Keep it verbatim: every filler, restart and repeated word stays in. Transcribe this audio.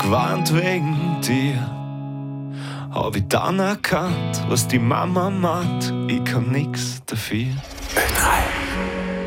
gewarnt wegen dir. Hab ich dann erkannt, was die Mama meint, ich kann nix dafür. Ö drei